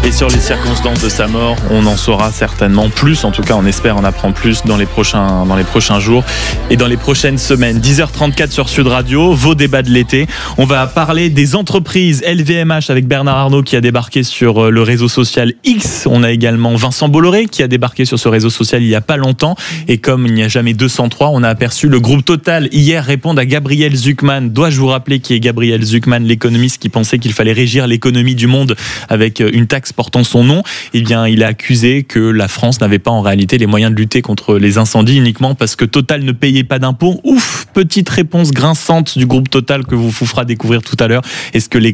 Et sur les circonstances de sa mort, on en saura certainement plus. En tout cas, on espère en apprendre plus dans les prochains jours et dans les prochaines semaines. 10h34 sur Sud Radio, vos débats de l'été. On va parler des entreprises LVMH avec Bernard Arnault qui a débarqué sur le réseau social X. On a également Vincent Bolloré qui a débarqué sur ce réseau social il n'y a pas longtemps. Et comme il n'y a jamais 203, on a aperçu le groupe Total hier répondre à Gabriel Zucman. Dois-je vous rappeler qui est Gabriel Zucman, l'économiste qui pensait qu'il fallait régir l'économie du monde avec une taxe portant son nom? Eh bien, il a accusé que la France n'avait pas en réalité les moyens de lutter contre les incendies uniquement parce que Total ne payait pas d'impôts. Ouf, petite réponse grinçante du groupe Total que vous fera découvrir tout à l'heure. Est-ce que les